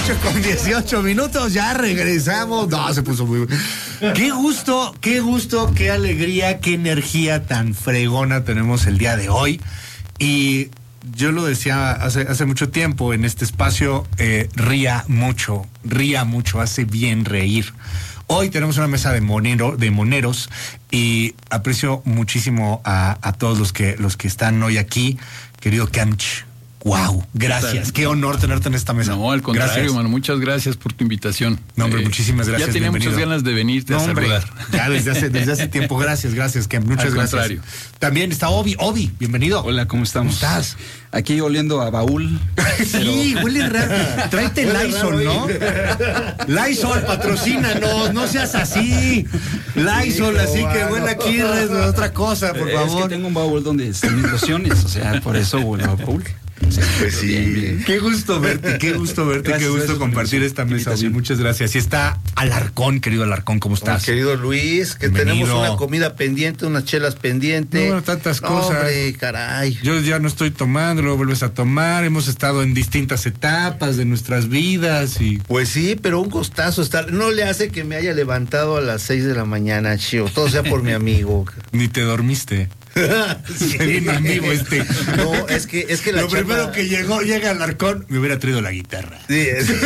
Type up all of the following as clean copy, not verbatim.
8:18, ya regresamos. No, se puso muy... Qué gusto, qué alegría, qué energía tan fregona tenemos el día de hoy. Y yo lo decía hace mucho tiempo en este espacio, ría mucho, hace bien reír. Hoy tenemos una mesa de moneros y aprecio muchísimo a todos los que están hoy aquí. Querido Camch, wow, gracias. Qué honor tenerte en esta mesa. No, al contrario, mano, muchas gracias por tu invitación. No, hombre, muchísimas gracias. Ya tenía muchas ganas de venirte a saludar. Ya desde hace tiempo. Gracias, Camch. Muchas gracias. Contrario. También está Obi, bienvenido. Hola, ¿cómo estamos? ¿Cómo estás? Aquí oliendo a baúl. Sí, huele raro. Tráete Lysol, ¿no? Lysol, patrocínanos, no seas así. Lysol, así que huele aquí otra cosa, por favor. Es que tengo un baúl donde están mis lociones, o sea, por eso huele a baúl. Pues sí, bien. Qué gusto verte, gracias, qué gusto compartir esta mesa. Muchas gracias. Y está Alarcón, querido Alarcón, ¿cómo estás? Querido Luis, que bienvenido. Tenemos una comida pendiente, unas chelas pendientes. No, tantas cosas. Hombre, caray. Yo ya no estoy tomando, lo vuelves a tomar. Hemos estado en distintas etapas de nuestras vidas y... Pues sí, pero un gustazo estar. No le hace que me haya levantado a las 6 de la mañana, chido. Todo sea por mi amigo. Ni te dormiste. Sí. Bien amigo No, es que la lo primero que llega Alarcón, me hubiera traído la guitarra. Sí,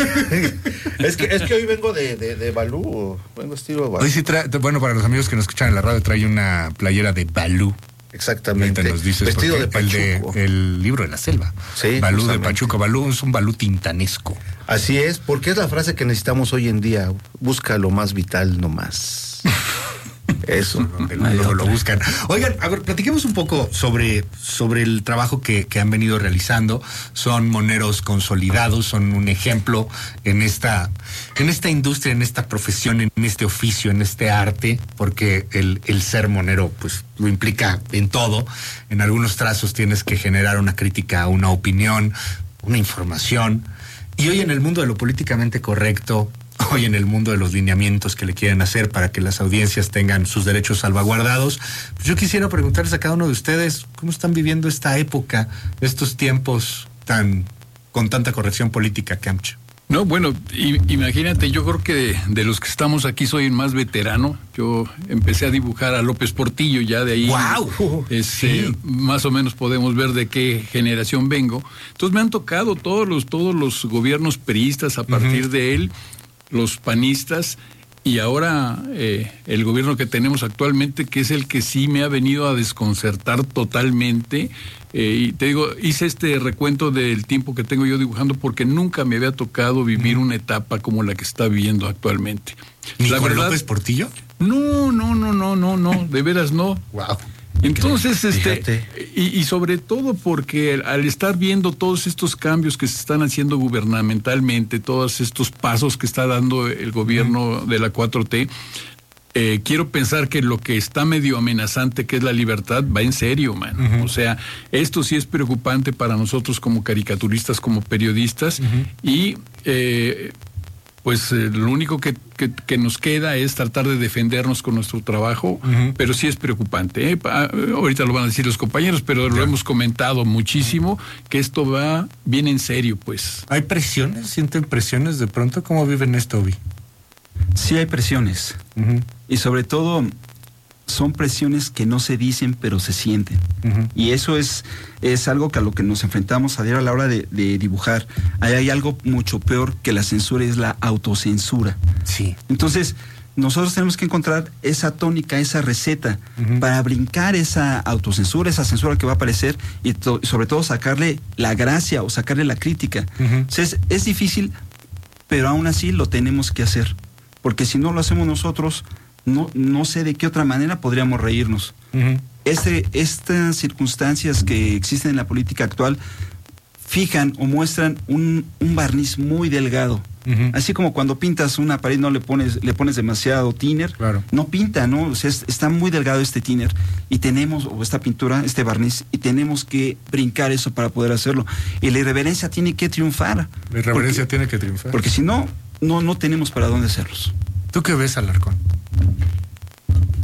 es que hoy vengo de Balú, vengo estilo Balú. Hoy sí bueno, para los amigos que nos escuchan en la radio, trae una playera de Balú. Exactamente. Nos dices vestido de Pachuco. El libro de la selva. Sí, Balú de Pachuco. Balú es un Balú tintanesco. Así es, porque es la frase que necesitamos hoy en día. Busca lo más vital nomás. Eso. Lo buscan. Oigan, a ver, platiquemos un poco sobre el trabajo que han venido realizando. Son moneros consolidados, son un ejemplo en esta industria, en esta profesión, en este oficio, en este arte, porque el ser monero, pues, lo implica en todo. En algunos trazos tienes que generar una crítica, una opinión, una información. Y hoy en el mundo de lo políticamente correcto, hoy en el mundo de los lineamientos que le quieren hacer para que las audiencias tengan sus derechos salvaguardados, pues yo quisiera preguntarles a cada uno de ustedes cómo están viviendo esta época, estos tiempos con tanta corrección política, Camch. No, bueno, imagínate, yo creo que de los que estamos aquí soy el más veterano. Yo empecé a dibujar a López Portillo, ya de ahí. ¡Wow! Sí. Más o menos podemos ver de qué generación vengo. Entonces me han tocado todos los gobiernos priistas a partir de él, los panistas, y ahora el gobierno que tenemos actualmente, que es el que sí me ha venido a desconcertar totalmente. Y te digo, hice este recuento del tiempo que tengo yo dibujando porque nunca me había tocado vivir una etapa como la que está viviendo actualmente. ¿Ni con López Portillo? No, de veras no. Wow. Entonces, y sobre todo porque al estar viendo todos estos cambios que se están haciendo gubernamentalmente, todos estos pasos que está dando el gobierno de la 4T, quiero pensar que lo que está medio amenazante, que es la libertad, va en serio, man. O sea, esto sí es preocupante para nosotros como caricaturistas, como periodistas, y pues lo único que nos queda es tratar de defendernos con nuestro trabajo, pero sí es preocupante. Ahorita lo van a decir los compañeros, pero lo hemos comentado muchísimo, que esto va bien en serio, pues. ¿Hay presiones? ¿Sienten presiones de pronto? ¿Cómo viven esto, Obi? Sí hay presiones. Y sobre todo son presiones que no se dicen, pero se sienten. Y eso es algo que a lo que nos enfrentamos a diario a la hora de dibujar. Hay algo mucho peor que la censura, es la autocensura. Sí. Entonces, nosotros tenemos que encontrar esa tónica, esa receta, para brincar esa autocensura, esa censura que va a aparecer, y sobre todo sacarle la gracia o sacarle la crítica. Entonces, es difícil, pero aún así lo tenemos que hacer. Porque si no lo hacemos nosotros, no sé de qué otra manera podríamos reírnos. Estas circunstancias que existen en la política actual fijan o muestran un barniz muy delgado. Así como cuando pintas una pared no le pones demasiado thinner, claro. No pinta, ¿no? O sea, está muy delgado este thinner y tenemos, o esta pintura, este barniz, y tenemos que brincar eso para poder hacerlo. Y la irreverencia tiene que triunfar. La irreverencia tiene que triunfar. Porque si no tenemos para dónde hacerlos. ¿Tú qué ves, Alarcón?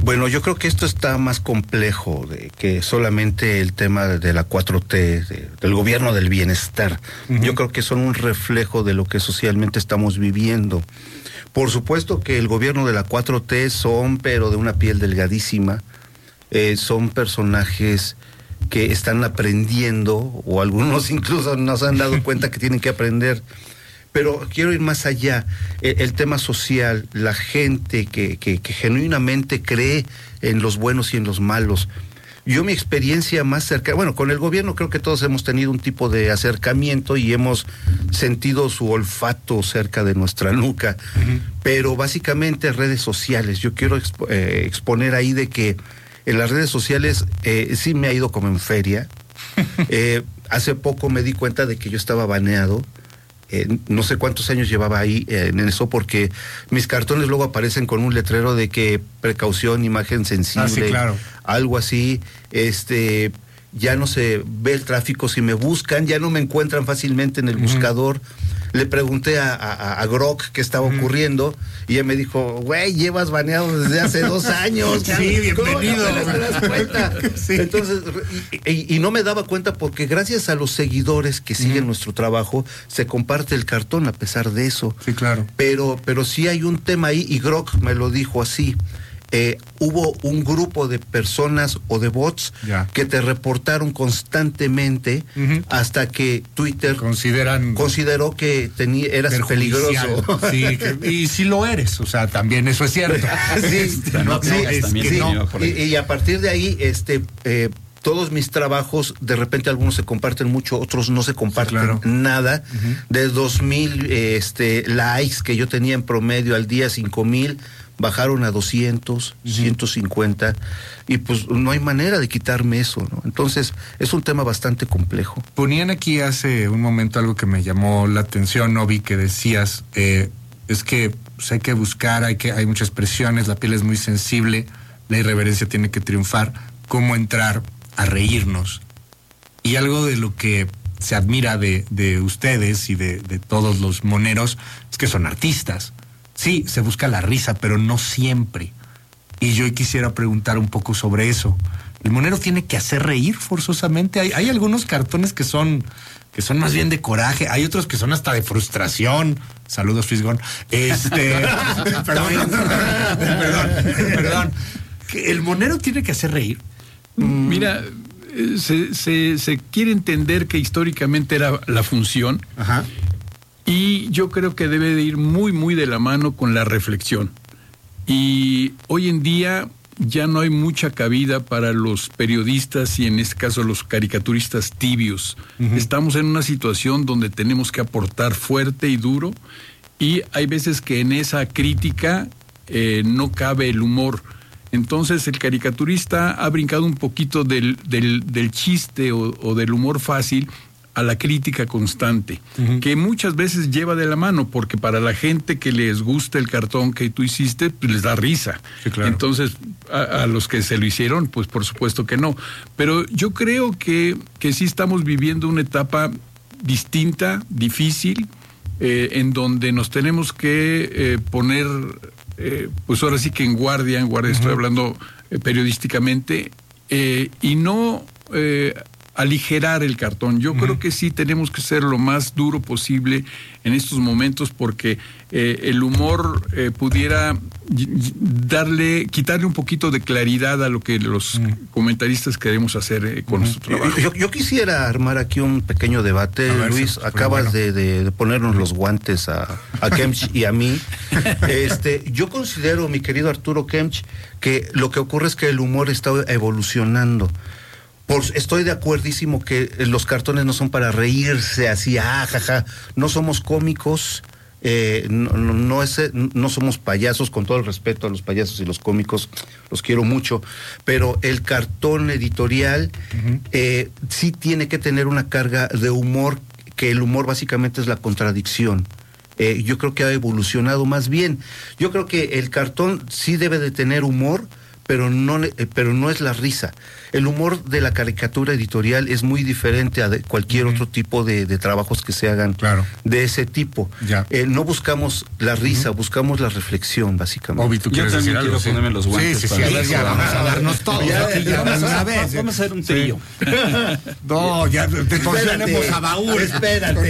Bueno, yo creo que esto está más complejo de que solamente el tema de la 4T, del gobierno del bienestar. Yo creo que son un reflejo de lo que socialmente estamos viviendo. Por supuesto que el gobierno de la 4T son, pero de una piel delgadísima, son personajes que están aprendiendo, o algunos incluso no se han dado cuenta que tienen que aprender. Pero quiero ir más allá, el tema social, la gente que genuinamente cree en los buenos y en los malos. Yo mi experiencia más cercana, bueno, con el gobierno creo que todos hemos tenido un tipo de acercamiento y hemos sentido su olfato cerca de nuestra nuca, pero básicamente redes sociales. Yo quiero exponer ahí de que en las redes sociales sí me ha ido como en feria. Hace poco me di cuenta de que yo estaba baneado. No sé cuántos años llevaba ahí en eso, porque mis cartones luego aparecen con un letrero de que precaución, imagen sensible, sí, claro. Algo así. Ya no se ve el tráfico, si me buscan ya no me encuentran fácilmente en el buscador. Le pregunté a Grok qué estaba ocurriendo y ella me dijo, güey, llevas baneado desde hace 2 años. Sí, bienvenido. ¿Cómo te das cuenta? Sí. Entonces, y no me daba cuenta porque gracias a los seguidores que siguen nuestro trabajo, se comparte el cartón a pesar de eso. Sí, claro. Pero sí hay un tema ahí, y Grok me lo dijo así. Hubo un grupo de personas o de bots que te reportaron constantemente hasta que Twitter consideró que eras peligroso. Sí, y si lo eres, o sea, también eso es cierto. Y a partir de ahí, todos mis trabajos, de repente algunos se comparten mucho, otros no se comparten nada. De 2,000 likes que yo tenía en promedio al día, 5,000, bajaron a 200, 150, y pues no hay manera de quitarme eso, ¿no? Entonces, es un tema bastante complejo. Ponían aquí hace un momento algo que me llamó la atención, Novi, que decías, es que pues, hay que buscar, hay muchas presiones, la piel es muy sensible, la irreverencia tiene que triunfar, cómo entrar a reírnos. Y algo de lo que se admira de ustedes y de todos los moneros es que son artistas. Sí, se busca la risa, pero no siempre. Y yo quisiera preguntar un poco sobre eso. ¿El monero tiene que hacer reír forzosamente? Hay algunos cartones que son más bien de coraje, hay otros que son hasta de frustración. Saludos, Fisgón. Perdón. ¿El monero tiene que hacer reír? Mira, se quiere entender que históricamente era la función. Ajá. Y yo creo que debe de ir muy, muy de la mano con la reflexión. Y hoy en día ya no hay mucha cabida para los periodistas y en este caso los caricaturistas tibios. Estamos en una situación donde tenemos que aportar fuerte y duro, y hay veces que en esa crítica no cabe el humor. Entonces el caricaturista ha brincado un poquito del chiste o del humor fácil a la crítica constante, que muchas veces lleva de la mano, porque para la gente que les gusta el cartón que tú hiciste, pues les da risa. Sí, claro. Entonces, a los que se lo hicieron, pues por supuesto que no. Pero yo creo que sí estamos viviendo una etapa distinta, difícil, en donde nos tenemos que poner, pues ahora sí que en guardia, estoy hablando periodísticamente, y no aligerar el cartón. Yo creo que sí tenemos que ser lo más duro posible en estos momentos, porque el humor pudiera quitarle un poquito de claridad a lo que los comentaristas queremos hacer con nuestro trabajo. Yo quisiera armar aquí un pequeño debate, Luis. Acabas de ponernos los guantes a Kemch y a mí. Yo considero, mi querido Arturo Kemch, que lo que ocurre es que el humor está evolucionando. Estoy de acuerdísimo que los cartones no son para reírse así, jaja. No somos cómicos, no somos payasos, con todo el respeto a los payasos y los cómicos, los quiero mucho, pero el cartón editorial sí tiene que tener una carga de humor, que el humor básicamente es la contradicción. Yo creo que ha evolucionado más bien. Yo creo que el cartón sí debe de tener humor, pero no es la risa. El humor de la caricatura editorial es muy diferente a cualquier otro tipo de trabajos que se hagan de ese tipo. No buscamos la risa, buscamos la reflexión, básicamente. Obi, ¿tú quieres decir algo? Quiero ponerme los guantes. Sí, ya vamos a darnos todo. Vamos a hacer un trío. No, ya tenemos a Baúl. Espérate.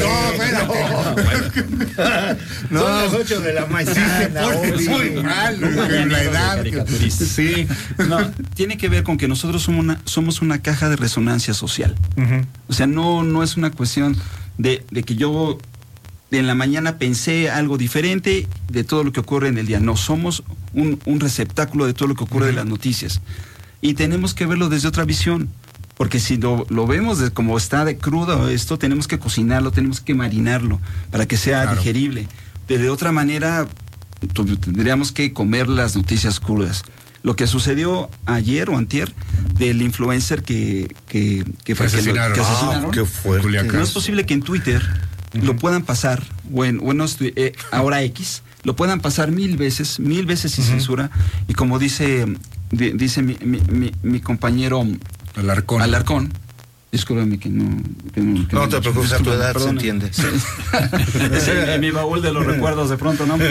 No, son las 8 de la mañana. Es muy malo la edad. Sí. No, tiene que ver con que nosotros somos una caja de resonancia social. O sea, no es una cuestión de que yo en la mañana pensé algo diferente de todo lo que ocurre en el día. No, somos un receptáculo de todo lo que ocurre de las noticias. Y tenemos que verlo desde otra visión. Porque si lo vemos como está de crudo esto, tenemos que cocinarlo, tenemos que marinarlo para que sea digerible. De otra manera, tendríamos que comer las noticias crudas. Lo que sucedió ayer o antier del influencer que asesinaron. Qué fuerte. No es posible que en Twitter lo puedan pasar, ahora X, lo puedan pasar 1000 veces sin censura. Y como dice mi compañero Alarcón, discúlpame que no te preocupes, a tu edad se entiende. En mi baúl de los recuerdos de pronto, ¿no?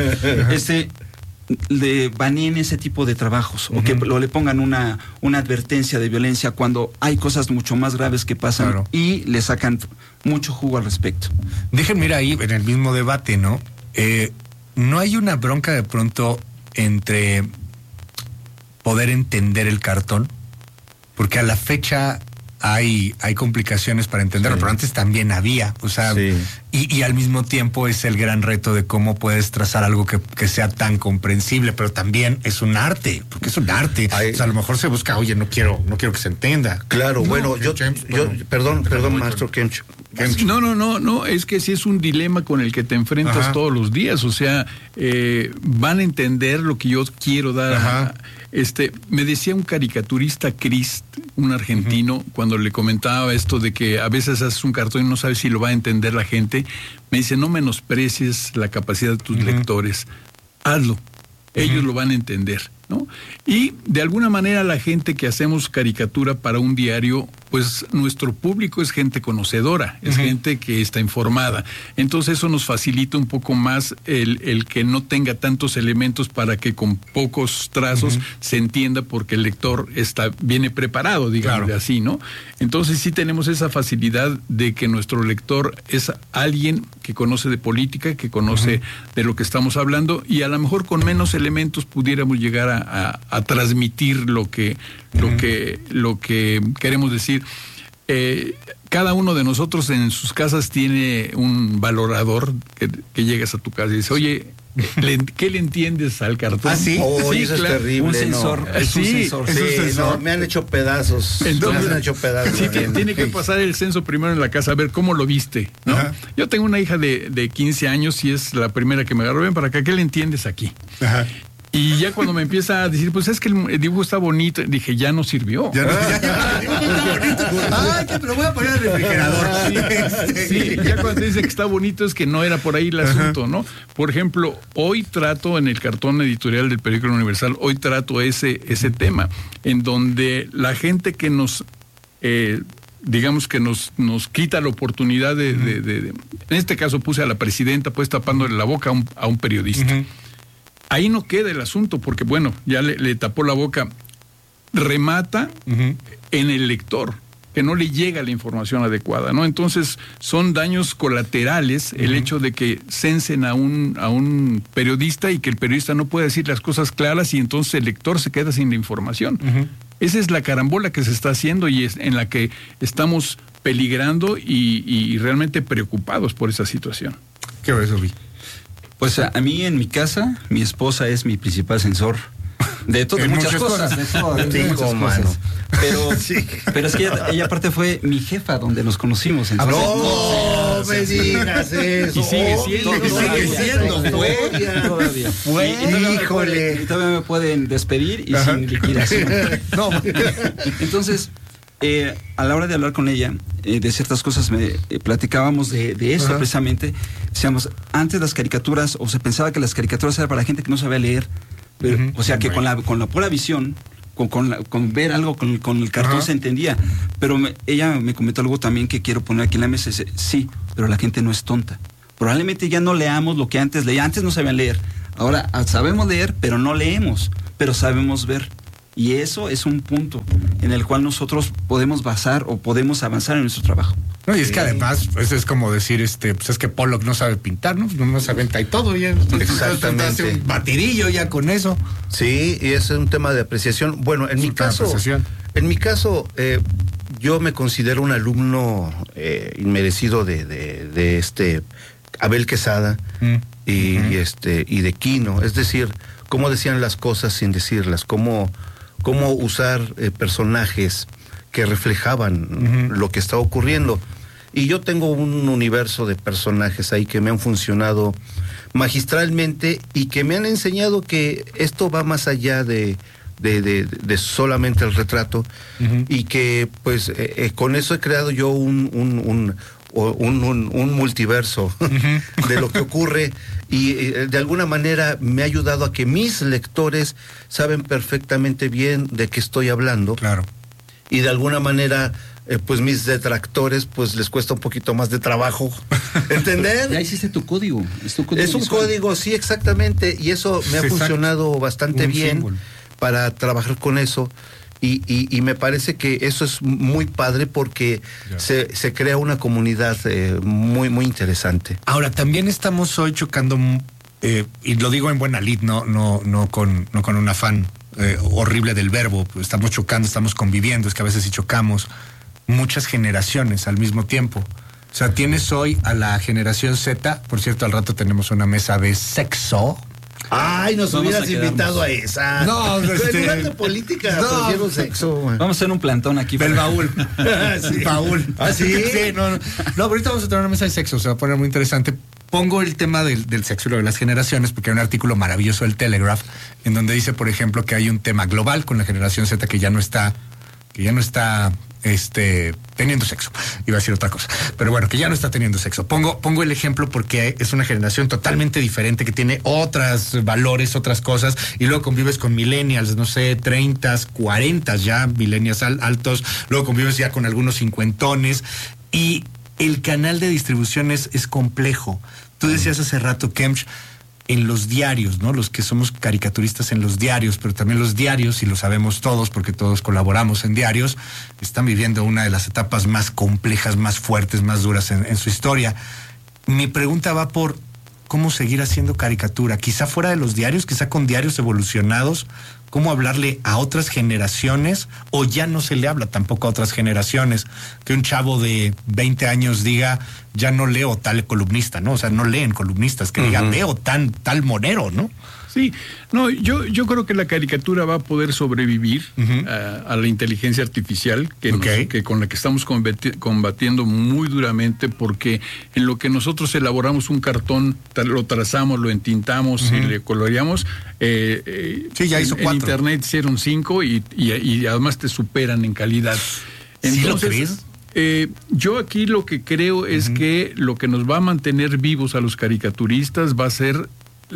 Le baneen ese tipo de trabajos o que le pongan una advertencia de violencia cuando hay cosas mucho más graves que pasan y le sacan mucho jugo al respecto. Déjenme ir ahí en el mismo debate, ¿no? No hay una bronca de pronto entre poder entender el cartón, porque a la fecha hay complicaciones para entenderlo, pero antes también había, o sea, y al mismo tiempo es el gran reto de cómo puedes trazar algo que sea tan comprensible, pero también es un arte, porque es un arte. O sea, a lo mejor se busca, oye, no quiero que se entienda. Claro, bueno, perdón, maestro Kemch. No, es que sí es un dilema con el que te enfrentas todos los días, o sea, van a entender lo que yo quiero dar. Me decía un caricaturista, Crist, un argentino, cuando le comentaba esto de que a veces haces un cartón y no sabes si lo va a entender la gente, me dice, no menosprecies la capacidad de tus lectores, hazlo, ellos lo van a entender, ¿no? Y de alguna manera la gente que hacemos caricatura para un diario, pues nuestro público es gente conocedora, es gente que está informada. Entonces eso nos facilita un poco más el que no tenga tantos elementos para que con pocos trazos se entienda, porque el lector viene preparado, digamos así, ¿no? Entonces sí tenemos esa facilidad de que nuestro lector es alguien que conoce de política, que conoce de lo que estamos hablando, y a lo mejor con menos elementos pudiéramos llegar a transmitir lo que queremos decir. Cada uno de nosotros en sus casas tiene un valorador que llegas a tu casa y dice, oye, ¿qué le entiendes al cartón? ¿Ah, sí? Sí, eso es terrible. Un sensor. Es un sensor. Me han hecho pedazos. Sí, tiene que pasar el censo primero en la casa, a ver cómo lo viste, ¿no? Yo tengo una hija de 15 años y es la primera que me agarró. Ven para acá, ¿qué le entiendes aquí? Y ya cuando me empieza a decir, pues es que el dibujo está bonito, dije, ya no sirvió. Ay, que te lo voy a poner en el refrigerador. Sí, ya cuando te dice que está bonito es que no era por ahí el asunto, ¿no? Por ejemplo, hoy trato en el cartón editorial del Periódico Universal, hoy trato ese tema, en donde la gente que nos... digamos que nos quita la oportunidad de en este caso puse a la presidenta pues tapándole la boca a un periodista. Ahí no queda el asunto, porque bueno, ya le tapó la boca. Remata en el lector, que no le llega la información adecuada, ¿no? Entonces, son daños colaterales el hecho de que censen a un periodista y que el periodista no pueda decir las cosas claras y entonces el lector se queda sin la información. Esa es la carambola que se está haciendo y es en la que estamos peligrando y realmente preocupados por esa situación. ¿Qué ves, Obi? Pues a mí en mi casa, mi esposa es mi principal censor de muchas cosas. Pero es que ella aparte fue mi jefa donde nos conocimos. Entonces, no me digas eso. Y sigue siendo. Todavía. Híjole. Y todavía me pueden despedir y sin liquidación. No. Entonces, a la hora de hablar con ella de ciertas cosas, platicábamos de eso precisamente. Decíamos, antes las caricaturas, o se pensaba que las caricaturas eran para gente que no sabía leer, pero, o sea que con la pura visión con ver algo con el cartón se entendía. Pero ella me comentó algo también que quiero poner aquí en la mesa. Dice, sí, pero la gente no es tonta. Probablemente ya no leamos lo que antes leía. Antes no sabían leer. Ahora sabemos leer, pero no leemos, pero sabemos ver. Y eso es un punto en el cual nosotros podemos basar o podemos avanzar en nuestro trabajo. No, y es que además, pues es como decir, pues es que Pollock no sabe pintar, ¿no? No se aventa y todo, ya. Exactamente. Hace un batidillo ya con eso. Sí, y es un tema de apreciación. Bueno, en mi caso, yo me considero un alumno inmerecido de Abel Quesada y de Quino. Es decir, cómo decían las cosas sin decirlas, cómo usar personajes que reflejaban lo que estaba ocurriendo. Y yo tengo un universo de personajes ahí que me han funcionado magistralmente y que me han enseñado que esto va más allá de solamente el retrato, y que pues con eso he creado yo un multiverso de lo que ocurre, y de alguna manera me ha ayudado a que mis lectores saben perfectamente bien de qué estoy hablando. Claro. Y de alguna manera pues mis detractores pues les cuesta un poquito más de trabajo entender. Ya hiciste tu código. Es un visual. Código, sí, exactamente, y eso me ha funcionado bastante bien para trabajar con eso. Y me parece que eso es muy padre porque se crea una comunidad muy, muy interesante. Ahora, también estamos hoy chocando, y lo digo en buena lid, no con un afán horrible del verbo. Estamos chocando, estamos conviviendo, es que a veces sí chocamos muchas generaciones al mismo tiempo. O sea, tienes hoy a la generación Z, por cierto, al rato tenemos una mesa de sexo. Ay, nos hubieras invitado a esa. No, de política, prefiero sexo. Vamos a hacer un plantón aquí. Del baúl. Sí. Baúl. ¿Ah, sí? Sí, no, pero ahorita vamos a tener una mesa de sexo, se va a poner muy interesante. Pongo el tema del sexo y lo de las generaciones, porque hay un artículo maravilloso del Telegraph, en donde dice, por ejemplo, que hay un tema global con la generación Z que ya no está teniendo sexo. Iba a decir otra cosa, pero bueno, que ya no está teniendo sexo. Pongo el ejemplo porque es una generación totalmente diferente, que tiene otros valores, otras cosas, y luego convives con millennials, no sé, 30, 40 ya, millennials altos, luego convives ya con algunos cincuentones, y el canal de distribución es complejo. Tú decías hace rato, Kemch, en los diarios, ¿no? Los que somos caricaturistas en los diarios, pero también los diarios, y lo sabemos todos porque todos colaboramos en diarios, están viviendo una de las etapas más complejas, más fuertes, más duras en su historia. Mi pregunta va por cómo seguir haciendo caricatura, quizá fuera de los diarios, quizá con diarios evolucionados, cómo hablarle a otras generaciones, o ya no se le habla tampoco a otras generaciones, que un chavo de 20 años diga, ya no leo tal columnista, ¿no? O sea, no leen columnistas, que digan, veo tal monero, ¿no? Sí, no, yo creo que la caricatura va a poder sobrevivir a la inteligencia artificial que con la que estamos combatiendo muy duramente, porque en lo que nosotros elaboramos un cartón, lo trazamos, lo entintamos y le coloreamos, ya hizo 4. En internet hicieron 5 y además te superan en calidad. Entonces, ¿sí lo crees? Yo aquí lo que creo es que lo que nos va a mantener vivos a los caricaturistas va a ser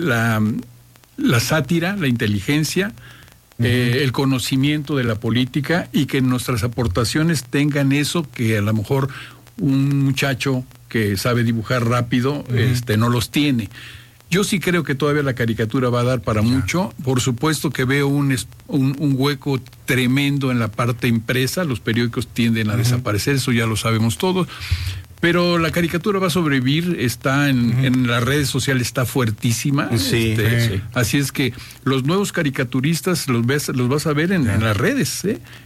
la sátira, la inteligencia, el conocimiento de la política, y que nuestras aportaciones tengan eso que a lo mejor un muchacho que sabe dibujar rápido no los tiene. Yo sí creo que todavía la caricatura va a dar para mucho. Por supuesto que veo un hueco tremendo en la parte impresa. Los periódicos tienden a desaparecer, eso ya lo sabemos todos. Pero la caricatura va a sobrevivir, está en las redes sociales, está fuertísima. Sí. Así es que los nuevos caricaturistas los vas a ver en las redes.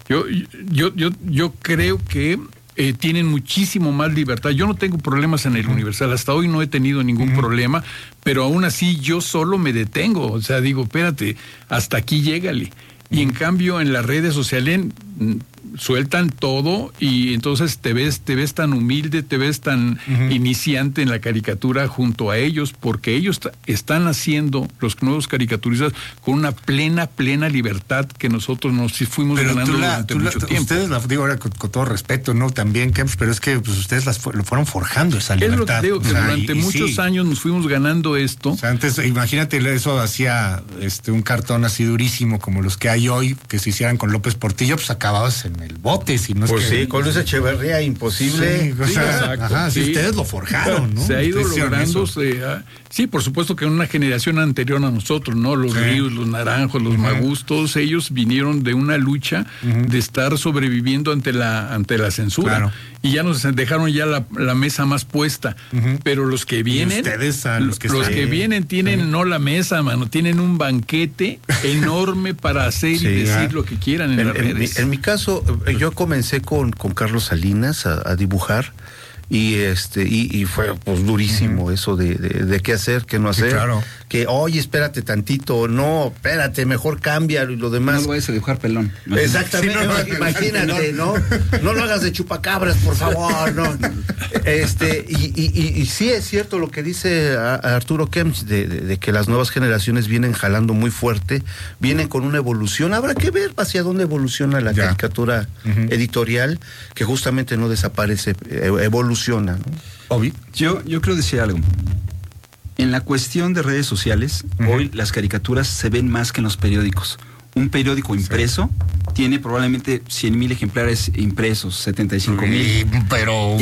Yo creo que tienen muchísimo más libertad. Yo no tengo problemas en el Universal, hasta hoy no he tenido ningún problema, pero aún así yo solo me detengo. O sea, digo, espérate, hasta aquí llégale. Y en cambio en las redes sociales sueltan todo y entonces te ves tan humilde, te ves tan iniciante en la caricatura junto a ellos, porque ellos están haciendo, los nuevos caricaturistas, con una plena libertad que nosotros nos fuimos ganando durante mucho tiempo. Ustedes, digo ahora con todo respeto, ¿no? También, Kempf, pero es que pues, ustedes lo fueron forjando esa libertad. Es lo que digo, que durante muchos años nos fuimos ganando esto. O sea, antes, imagínate, eso hacía un cartón así durísimo como los que hay hoy, que se hicieran con López Portillo, pues acababas en el bote, si no es pues que... sí, con Luis Echeverría, imposible. Sí, o sea, ajá, sí, ustedes lo forjaron, ¿no? Se ha ido Ustedes logrando, sí, por supuesto que en una generación anterior a nosotros, ¿no? Los Ríos, los Naranjos, los Magús, todos ellos vinieron de una lucha de estar sobreviviendo ante la censura. Claro. Y ya nos dejaron ya la mesa más puesta. Pero los que vienen, ustedes, los que vienen tienen no la mesa, mano, tienen un banquete enorme para hacer y decir lo que quieran en las redes. En mi caso, yo comencé con Carlos Salinas a dibujar. Y fue pues durísimo eso de qué hacer, qué no hacer. Sí, claro. Que, oye, espérate tantito, no, espérate, mejor cámbialo y lo demás. No lo vayas a dibujar pelón. Exactamente, sí, imagínate, ¿no? No lo hagas de chupacabras, por favor, no. Y sí es cierto lo que dice Arturo Kempf, de que las nuevas generaciones vienen jalando muy fuerte, vienen con una evolución. Habrá que ver hacia dónde evoluciona la caricatura editorial, que justamente no desaparece, evoluciona, ¿no? Obvio. Yo quiero decir algo. En la cuestión de redes sociales, hoy las caricaturas se ven más que en los periódicos. Un periódico impreso tiene probablemente 100,000 ejemplares impresos, 75,000. Pero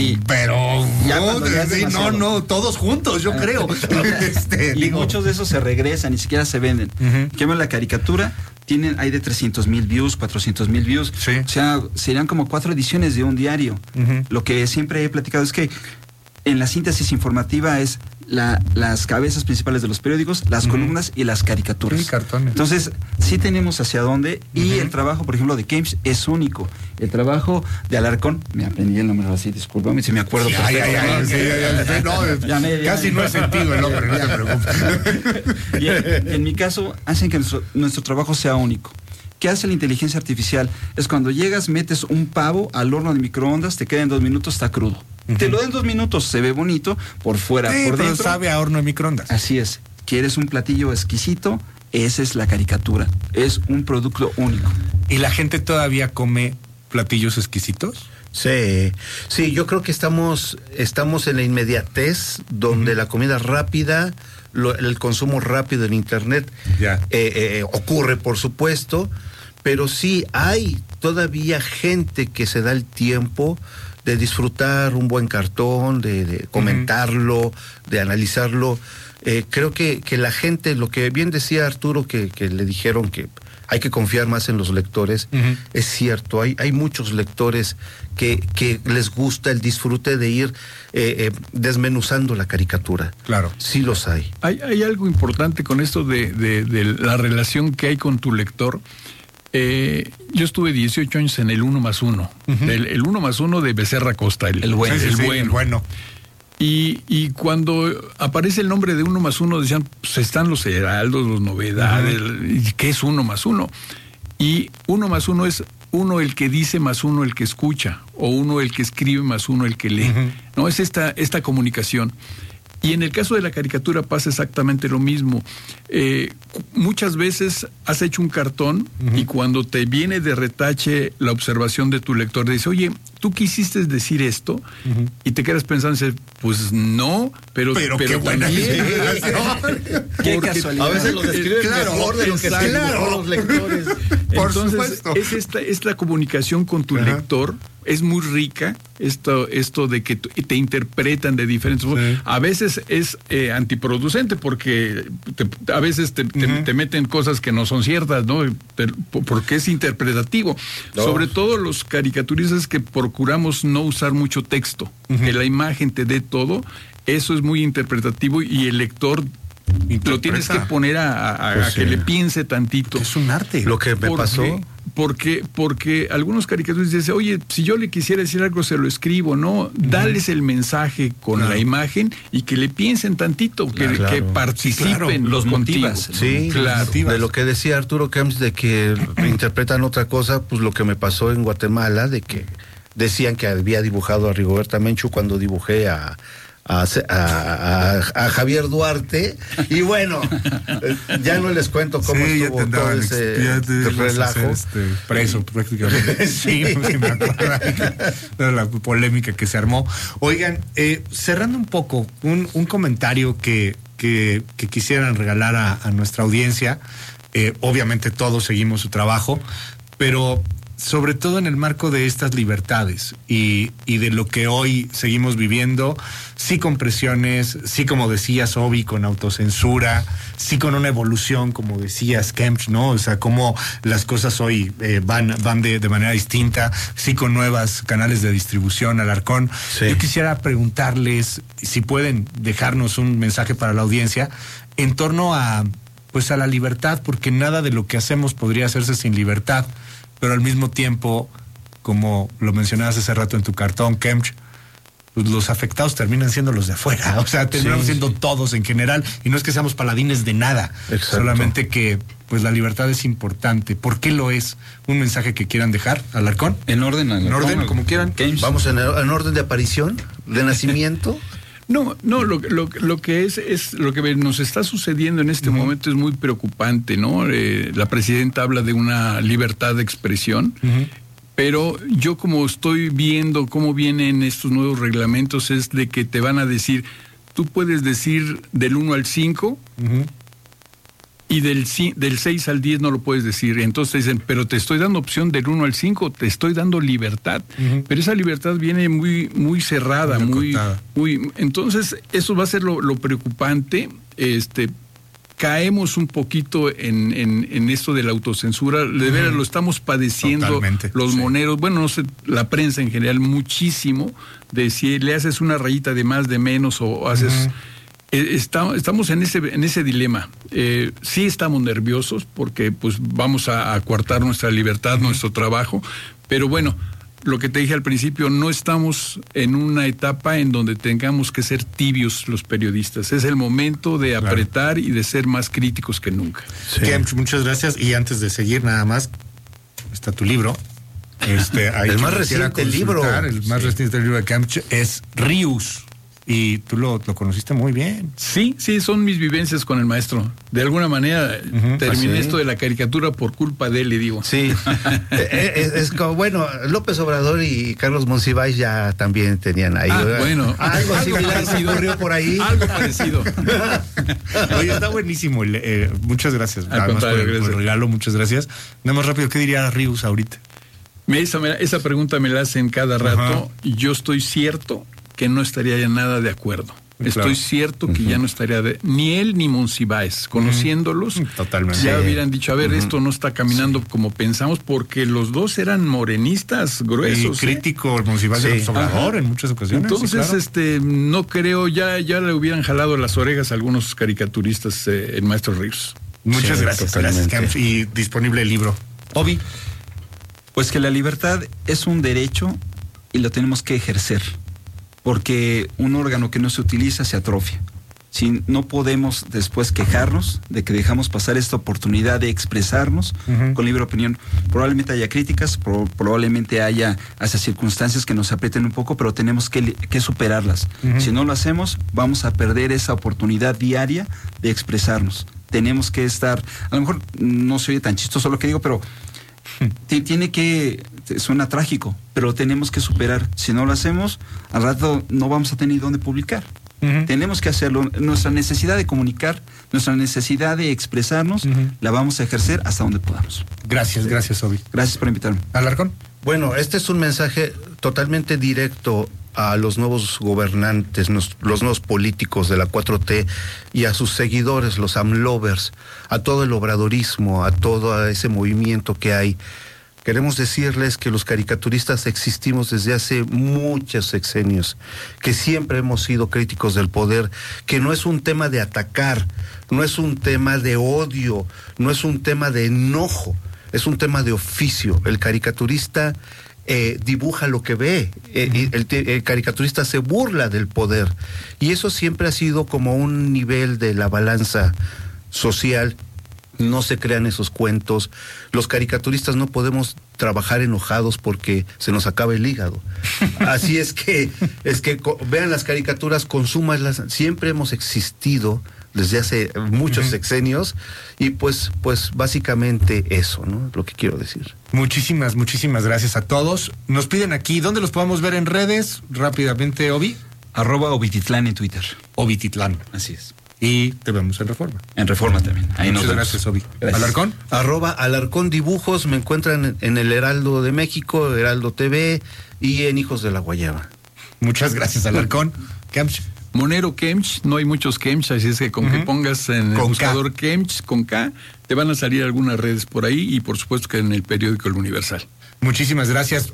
no, todos juntos, yo creo. Y muchos de esos se regresan, ni siquiera se venden. ¿Qué más la caricatura? Hay de 300,000 views, 400,000 views. Sí. O sea, serían como 4 ediciones de un diario. Lo que siempre he platicado es que en la síntesis informativa es las cabezas principales de los periódicos, las columnas y las caricaturas. Sí, cartones. Entonces, sí tenemos hacia dónde, y el trabajo, por ejemplo, de Kempf es único. El trabajo de Alarcón, me aprendí el número así, discúlpame si me acuerdo. Casi no he sentido el nombre, no te preocupes. En mi caso, hacen que nuestro trabajo sea único. ¿Qué hace la inteligencia artificial? Es cuando llegas, metes un pavo al horno de microondas, te queda en 2 minutos, está crudo. Te lo den 2 minutos, se ve bonito, por fuera, por dentro. Pero sabe a horno de microondas. Así es. ¿Quieres un platillo exquisito? Esa es la caricatura. Es un producto único. ¿Y la gente todavía come platillos exquisitos? Sí, yo creo que estamos en la inmediatez, donde la comida rápida, el consumo rápido en internet ocurre, por supuesto, pero sí hay todavía gente que se da el tiempo de disfrutar un buen cartón, de comentarlo, de analizarlo. Creo que la gente, lo que bien decía Arturo, que le dijeron que hay que confiar más en los lectores, es cierto, hay muchos lectores que les gusta el disfrute de ir desmenuzando la caricatura. Claro. Sí los hay. Hay algo importante con esto de la relación que hay con tu lector. Yo estuve 18 años en el 1+1, el 1+1 de Becerra Costa, el bueno. Y cuando aparece el nombre de 1+1, decían, pues están los heraldos, los novedades, ¿qué es 1+1? Y 1+1 es uno el que dice más uno el que escucha, o uno el que escribe más uno el que lee. No, es esta comunicación. Y en el caso de la caricatura pasa exactamente lo mismo. Muchas veces has hecho un cartón y cuando te viene de retache la observación de tu lector, te dice, oye, ¿tú quisiste decir esto? Y te quedas pensando, pues no, pero qué buena qué casualidad. A veces lo describen mejor de lo que escriben los lectores. Por Entonces, supuesto. Es la comunicación con tu lector. Es muy rica esto de que te interpretan de diferentes formas. A veces es antiproducente porque a veces te meten cosas que no son ciertas, ¿no? Porque es interpretativo. Sobre todo los caricaturistas que procuramos no usar mucho texto, que la imagen te dé todo, eso es muy interpretativo y el lector lo tienes que poner a que le piense tantito. Es un arte. Lo que me pasó. Porque algunos caricaturistas dicen, oye, si yo le quisiera decir algo, se lo escribo, ¿no? Dales el mensaje con la imagen y que le piensen tantito, que participen, los motivas. Sí, claro. De lo que decía Arturo Camps, de que interpretan otra cosa, pues lo que me pasó en Guatemala, de que decían que había dibujado a Rigoberta Menchú cuando dibujé a Javier Duarte, y bueno, ya no les cuento cómo estuvo todo ese relajo. Preso prácticamente. Sí, me acuerdo de la polémica que se armó. Oigan, cerrando un poco, un comentario que quisieran regalar a nuestra audiencia. Obviamente todos seguimos su trabajo, pero sobre todo en el marco de estas libertades y de lo que hoy seguimos viviendo, sí con presiones, sí como decías, Obi, con autocensura, sí con una evolución, como decías, Kempch, ¿no? O sea, cómo las cosas hoy van de manera distinta, sí con nuevos canales de distribución, Alarcón. Sí. Yo quisiera preguntarles si pueden dejarnos un mensaje para la audiencia en torno a la libertad, porque nada de lo que hacemos podría hacerse sin libertad. Pero al mismo tiempo, como lo mencionabas hace rato en tu cartón, Kempch, pues los afectados terminan siendo los de afuera, o sea, terminan siendo todos en general, y no es que seamos paladines de nada. Exacto. Solamente que pues la libertad es importante. ¿Por qué lo es? ¿Un mensaje que quieran dejar, Alarcón? En orden, como quieran. Kempch. Vamos en orden de aparición, de nacimiento. No, lo que es lo que nos está sucediendo en este momento es muy preocupante, ¿no? La presidenta habla de una libertad de expresión, pero yo como estoy viendo cómo vienen estos nuevos reglamentos es de que te van a decir, tú puedes decir del 1 al 5 y del 6 al 10 no lo puedes decir. Entonces dicen, pero te estoy dando opción del 1 al 5, te estoy dando libertad. Pero esa libertad viene muy, muy cerrada, muy. Entonces, eso va a ser lo preocupante. Caemos un poquito en esto de la autocensura. De veras lo estamos padeciendo. Totalmente, los moneros, bueno, no sé, la prensa en general, muchísimo, de si le haces una rayita de más, de menos, o haces. Estamos en ese dilema. Sí estamos nerviosos porque pues vamos a coartar nuestra libertad, nuestro trabajo, pero bueno, lo que te dije al principio, no estamos en una etapa en donde tengamos que ser tibios los periodistas. Es el momento de apretar y de ser más críticos que nunca. Sí. Muchas gracias. Y antes de seguir nada más, está tu libro. El más reciente libro. El más reciente libro de Kempch es Rius. Y tú lo conociste muy bien. Sí, son mis vivencias con el maestro. De alguna manera terminé esto de la caricatura por culpa de él, le digo. Sí, es como, bueno, López Obrador y Carlos Monsiváis ya también tenían ahí. Bueno. Algo similar se ocurrió por ahí. Algo parecido. Oye, está buenísimo. Muchas gracias. Además por el regalo, muchas gracias. Nada más rápido, ¿qué diría Rius ahorita? Esa pregunta me la hacen cada rato y yo estoy cierto que no estaría ya nada de acuerdo. Estoy cierto que ya no estaría ni él ni Monsiváis, conociéndolos, totalmente. Ya hubieran dicho, a ver, esto no está caminando como pensamos, porque los dos eran morenistas gruesos. Y crítico, Monsiváis era Obrador en muchas ocasiones. Entonces, no creo, ya le hubieran jalado las orejas a algunos caricaturistas el maestro Rius. Muchas gracias. Y disponible el libro. Obi. Pues que la libertad es un derecho y lo tenemos que ejercer. Porque un órgano que no se utiliza se atrofia. Si no podemos después quejarnos de que dejamos pasar esta oportunidad de expresarnos con libre opinión. Probablemente haya críticas, probablemente haya hasta circunstancias que nos aprieten un poco, pero tenemos que superarlas. Si no lo hacemos, vamos a perder esa oportunidad diaria de expresarnos. Tenemos que estar, a lo mejor no se oye tan chistoso lo que digo, pero suena trágico, pero lo tenemos que superar. Si no lo hacemos, al rato no vamos a tener dónde publicar. Tenemos que hacerlo. Nuestra necesidad de comunicar, nuestra necesidad de expresarnos, la vamos a ejercer hasta donde podamos. Gracias, Obi. Gracias por invitarme. Alarcón. Bueno, este es un mensaje totalmente directo a los nuevos gobernantes, los nuevos políticos de la 4T y a sus seguidores, los AMLovers, a todo el obradorismo, a todo ese movimiento que hay. Queremos decirles que los caricaturistas existimos desde hace muchos sexenios, que siempre hemos sido críticos del poder, que no es un tema de atacar, no es un tema de odio, no es un tema de enojo. es un tema de oficio. El caricaturista dibuja lo que ve, el caricaturista se burla del poder, y eso siempre ha sido como un nivel de la balanza social. No se crean esos cuentos. Los caricaturistas no podemos trabajar enojados porque se nos acaba el hígado. Así es que vean las caricaturas, consúmanlas. Siempre hemos existido desde hace muchos sexenios, y pues básicamente eso, ¿no? Lo que quiero decir. Muchísimas gracias a todos. Nos piden aquí, ¿dónde los podemos ver en redes? Rápidamente, Obi. @Obititlán en Twitter. Obititlán. Así es. Y te vemos en Reforma. En Reforma también. Ahí Muchas nos gracias, Obi. Gracias. ¿Alarcón? @Alarcón Dibujos, me encuentran en el Heraldo de México, Heraldo TV, y en Hijos de la Guayaba. Muchas gracias, Alarcón. Kemch. Monero Kemch, no hay muchos Kemch, así es que con que pongas en el buscador Kemch con K, te van a salir algunas redes por ahí, y por supuesto que en el periódico El Universal. Muchísimas gracias.